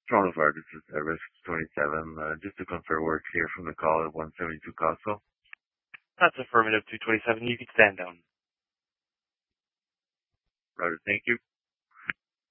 Toronto Fire, this is Risk 27. Just to confirm, we're clear from the call at 172 Costco. That's affirmative, 227. You can stand down. Roger, thank you.